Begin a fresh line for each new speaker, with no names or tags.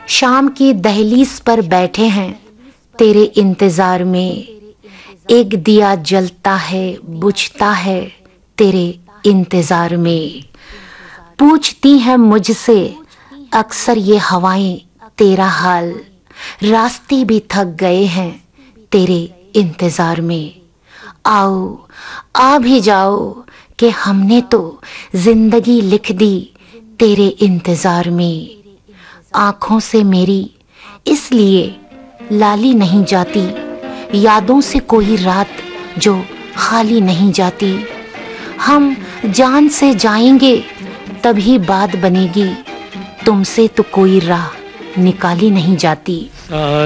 शाम की दहलीज पर बैठे हैं तेरे इंतजार में। एक दिया जलता है बुझता है तेरे इंतजार में। पूछती हैं मुझसे अक्सर ये हवाएं तेरा हाल, रास्ते भी थक गए हैं तेरे इंतजार में। आओ आ भी जाओ कि हमने तो जिंदगी लिख दी तेरे इंतजार में। आंखों से मेरी इसलिए लाली नहीं जाती, यादों से कोई रात जो खाली नहीं जाती। हम जान से जाएंगे तभी बात बनेगी, तुमसे तो कोई राह निकाली नहीं जाती।